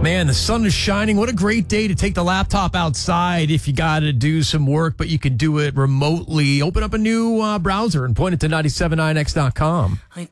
Man, the sun is shining. What a great day to take the laptop outside if you got to do some work, but you can do it remotely. Open up a new browser and point it to 979x.com.